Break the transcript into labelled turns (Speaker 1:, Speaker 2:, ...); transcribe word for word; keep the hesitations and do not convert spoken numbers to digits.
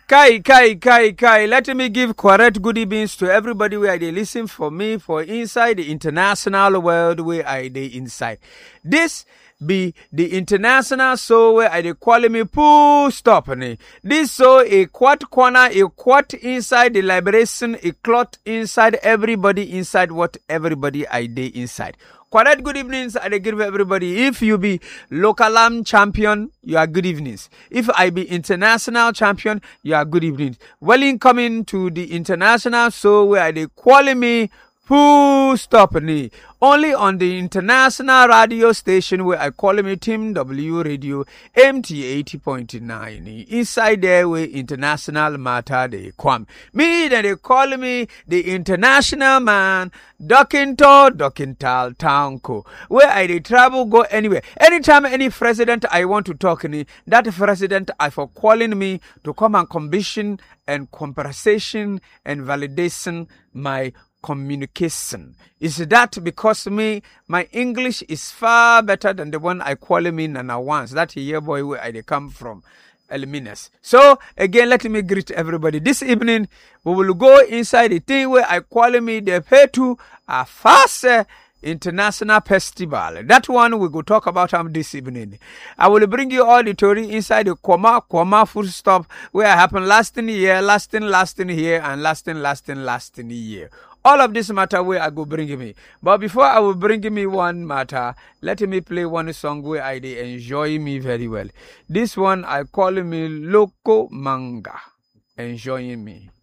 Speaker 1: Kai, Kai, Kai, Kai. Let me give correct good evenings to everybody where they listen for me for inside the international world where I they inside. This be the international so where I they call me full stop. This so a quad corner, a quad inside the liberation, a clot inside everybody inside what everybody I they inside. Correct good evenings I they give everybody. If you be local am champion, you are good evenings. If I be international champion, you are good evenings. Welcome to the international show where they call me full stop ni. Only on the international radio station where I call me Team W Radio M T eighty point nine. Inside there where international matter they come. Me then they call me the international man, Dokinto Dokintal Townco. Where I they travel go anywhere. Anytime any president I want to talk ni, that president I for calling me to come and commission and conversation and validation my communication. Is that because me, my English is far better than the one I call me Nana once. That year boy where I come from, Elminas. So again, let me greet everybody. This evening, we will go inside the thing where I call me the Petu a fast international festival. That one we go talk about um, this evening. I will bring you all the story inside the Koma, Koma full stop where I happen lasting year, lasting, lasting here, and lasting, lasting, lasting year. All of this matter where I go bring me. But before I will bring me one matter, let me play one song where I they enjoy me very well. This one I call me Loco Manga. Enjoying me.